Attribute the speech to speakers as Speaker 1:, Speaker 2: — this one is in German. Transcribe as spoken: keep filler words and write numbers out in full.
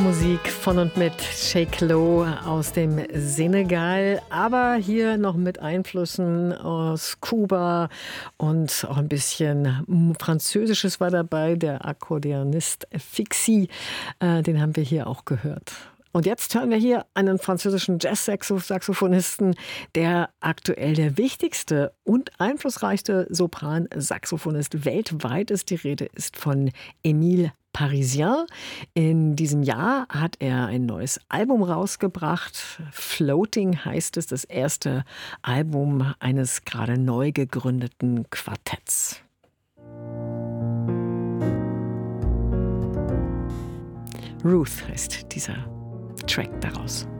Speaker 1: Musik von und mit Sheik Lo aus dem Senegal, aber hier noch mit Einflüssen aus Kuba und auch ein bisschen Französisches war dabei. Der Akkordeonist Fixi, äh, den haben wir hier auch gehört. Und jetzt hören wir hier einen französischen Jazz-Saxophonisten, der aktuell der wichtigste und einflussreichste Sopran-Saxophonist weltweit ist. Die Rede ist von Émile Parisien. In diesem Jahr hat er ein neues Album rausgebracht. Floating heißt es, das erste Album eines gerade neu gegründeten Quartetts. Ruth heißt dieser Track daraus.